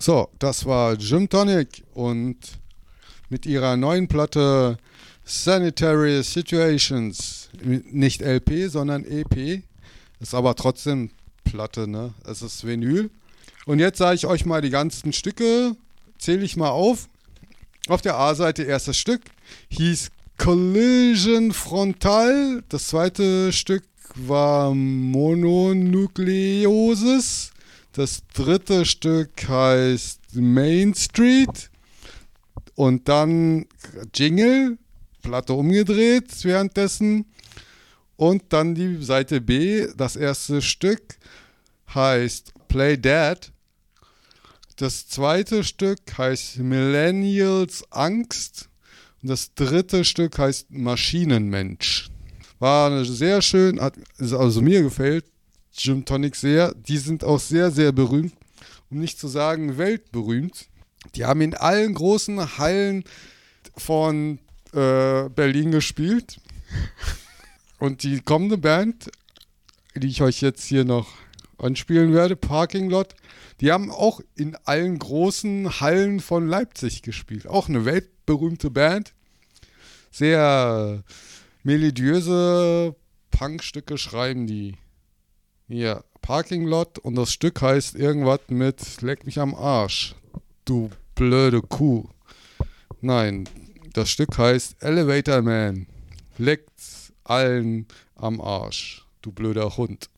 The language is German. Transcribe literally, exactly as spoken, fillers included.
So, das war Gym Tonic und mit ihrer neuen Platte Sanitary Situations, nicht L P, sondern E P, ist aber trotzdem Platte, ne? Es ist Vinyl. Und jetzt sage ich euch mal die ganzen Stücke, zähle ich mal auf. Auf der A-Seite erstes Stück hieß Collision Frontal, das zweite Stück war Mononucleosis, das dritte Stück heißt Main Street und dann Jingle, Platte umgedreht währenddessen und dann die Seite B, das erste Stück heißt Play Dead, das zweite Stück heißt Millennials Angst und das dritte Stück heißt Maschinenmensch. War eine sehr schön, hat, also mir gefällt Gym Tonic sehr. Die sind auch sehr, sehr berühmt, um nicht zu sagen weltberühmt. Die haben in allen großen Hallen von äh, Berlin gespielt. Und die kommende Band, die ich euch jetzt hier noch anspielen werde, Parking Lot, die haben auch in allen großen Hallen von Leipzig gespielt. Auch eine weltberühmte Band. Sehr melodiöse Punkstücke schreiben die. Hier, Parking Lot und das Stück heißt irgendwas mit Leck mich am Arsch, du blöde Kuh. Nein, das Stück heißt Elevator Man, leckt's allen am Arsch, du blöder Hund.